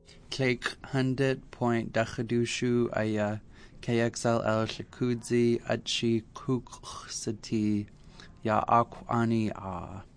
Cleich hundred point dachadushu aya KXLL Shakudzi Achi Kuksati Ya Akwani A.